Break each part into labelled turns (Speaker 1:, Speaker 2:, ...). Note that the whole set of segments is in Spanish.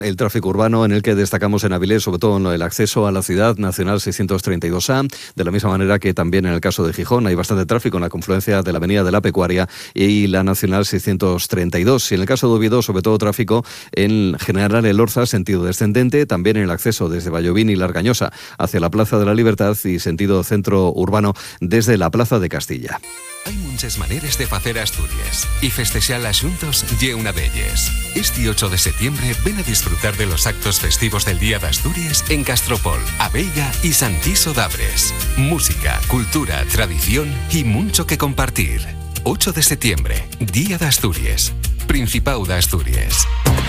Speaker 1: El tráfico urbano, en el que destacamos en Avilés, sobre todo en el acceso a la ciudad, Nacional 632A, de la misma manera que también en el caso de Gijón hay bastante tráfico en la confluencia de la avenida de la Pecuaria y la Nacional 632. Y en el caso de Oviedo, sobre todo tráfico en General Elorza, sentido descendente, también en el acceso desde Vallovín y Largañosa hacia la Plaza de la Libertad y sentido centro urbano desde la Plaza de Castilla.
Speaker 2: Hay muchas maneras de hacer Asturias y festejar juntos ye una d'elles. Este 8 de septiembre ven a disfrutar de los actos festivos del Día de Asturias en Castropol, Abella y Santiso d'Abres. Música, cultura, tradición y mucho que compartir. 8 de septiembre, Día de Asturias. Principado de Asturias.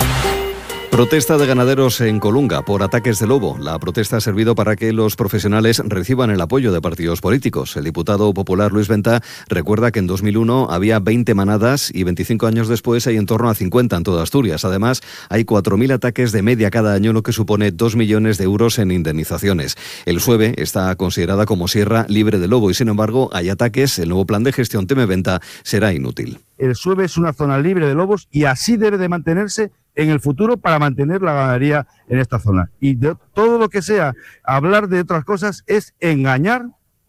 Speaker 1: Protesta de ganaderos en Colunga por ataques de lobo. La protesta ha servido para que los profesionales reciban el apoyo de partidos políticos. El diputado popular Luis Venta recuerda que en 2001 había 20 manadas y 25 años después hay en torno a 50 en toda Asturias. Además, hay 4.000 ataques de media cada año, lo que supone 2 millones de euros en indemnizaciones. El Sueve está considerada como sierra libre de lobo y, sin embargo, hay ataques. El nuevo plan de gestión Teme Venta será inútil.
Speaker 3: El Sueve es una zona libre de lobos y así debe de mantenerse en el futuro para mantener la ganadería en esta zona. Y de todo lo que sea hablar de otras cosas es engañar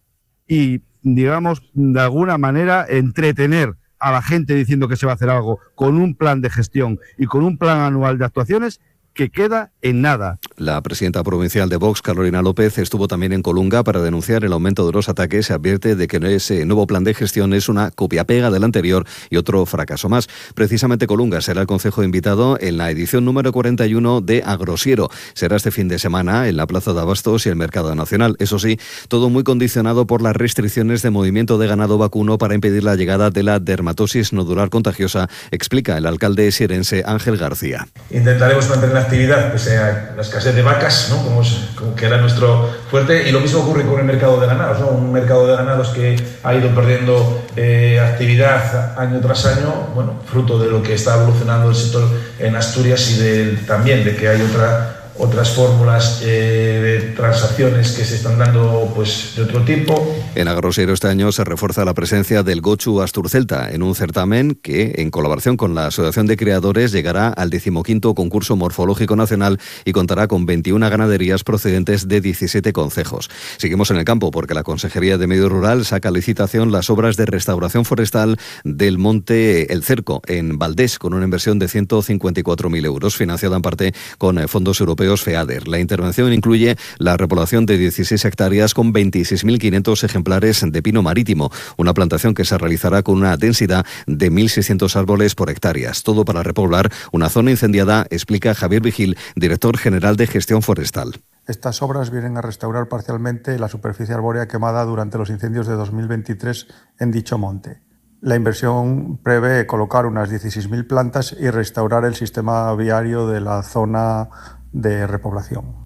Speaker 3: y, digamos, de alguna manera entretener a la gente diciendo que se va a hacer algo con un plan de gestión y con un plan anual de actuaciones que queda en nada.
Speaker 1: La presidenta provincial de Vox, Carolina López, estuvo también en Colunga para denunciar el aumento de los ataques. Se advierte de que ese nuevo plan de gestión es una copia-pega del anterior y otro fracaso más. Precisamente Colunga será el concejo invitado en la edición número 41 de Agrosiero. Será este fin de semana en la Plaza de Abastos y el Mercado Nacional. Eso sí, todo muy condicionado por las restricciones de movimiento de ganado vacuno para impedir la llegada de la dermatosis nodular contagiosa, explica el alcalde sierense Ángel García.
Speaker 4: Intentaremos mantener la actividad, pese a la escasez de vacas, ¿no? como que era nuestro fuerte, y lo mismo ocurre con el mercado de ganados, ¿no? Un mercado de ganados que ha ido perdiendo actividad año tras año, bueno, fruto de lo que está evolucionando el sector en Asturias y también de que hay otras fórmulas de transacciones que se están dando pues de otro tipo.
Speaker 1: En Agrosiero este año se refuerza la presencia del Gochu Asturcelta en un certamen que, en colaboración con la Asociación de Creadores, llegará al 15º concurso morfológico nacional y contará con 21 ganaderías procedentes de 17 concejos. Seguimos en el campo porque la Consejería de Medio Rural saca a licitación las obras de restauración forestal del Monte El Cerco en Valdés con una inversión de 154.000 euros, financiada en parte con fondos europeos FEADER. La intervención incluye la repoblación de 16 hectáreas con 26.500 ejemplares de pino marítimo, una plantación que se realizará con una densidad de 1.600 árboles por hectáreas. Todo para repoblar una zona incendiada, explica Javier Vigil, director general de Gestión Forestal.
Speaker 5: Estas obras vienen a restaurar parcialmente la superficie arbórea quemada durante los incendios de 2023 en dicho monte. La inversión prevé colocar unas 16.000 plantas y restaurar el sistema viario de la zona de repoblación.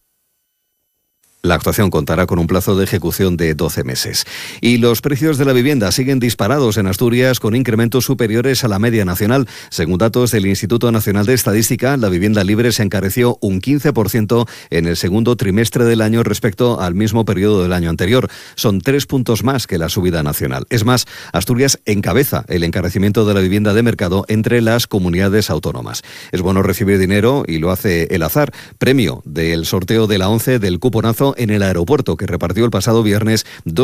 Speaker 1: La actuación contará con un plazo de ejecución de 12 meses. Y los precios de la vivienda siguen disparados en Asturias con incrementos superiores a la media nacional. Según datos del Instituto Nacional de Estadística, la vivienda libre se encareció un 15% en el segundo trimestre del año respecto al mismo periodo del año anterior. Son 3 puntos más que la subida nacional. Es más, Asturias encabeza el encarecimiento de la vivienda de mercado entre las comunidades autónomas. Es bueno recibir dinero y lo hace El Azar, premio del sorteo de la ONCE del cuponazo en el aeropuerto, que repartió el pasado viernes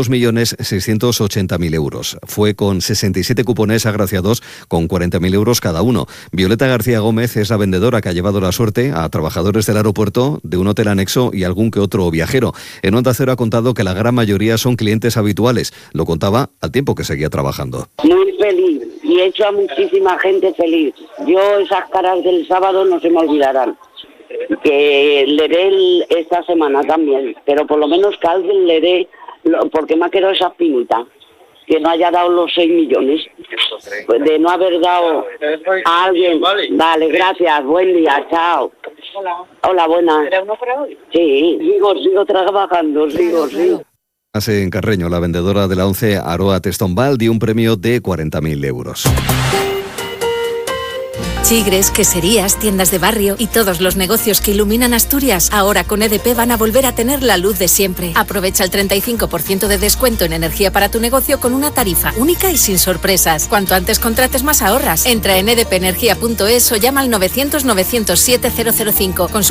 Speaker 1: 2.680.000 euros. Fue con 67 cupones agraciados con 40.000 euros cada uno. Violeta García Gómez es la vendedora que ha llevado la suerte a trabajadores del aeropuerto, de un hotel anexo y algún que otro viajero. En Onda Cero ha contado que la gran mayoría son clientes habituales. Lo contaba al tiempo que seguía trabajando.
Speaker 6: Muy feliz y he hecho a muchísima gente feliz. Yo esas caras del sábado no se me olvidarán. Que leeré esta semana también, pero por lo menos que alguien leeré, porque me ha quedado esa espinita, que no haya dado los 6 millones, pues de no haber dado a alguien. Vale, gracias, buen día, chao. Hola, buenas. ¿Era uno para hoy? Sí, sigo trabajando, sigo.
Speaker 1: En Carreño, la vendedora de la ONCE, Aroa Testonval, dio un premio de 40.000 euros.
Speaker 7: Chigres, queserías, tiendas de barrio y todos los negocios que iluminan Asturias, ahora con EDP van a volver a tener la luz de siempre. Aprovecha el 35% de descuento en energía para tu negocio con una tarifa única y sin sorpresas. Cuanto antes contrates, más ahorras. Entra en edpenergia.es o llama al 900 907 005.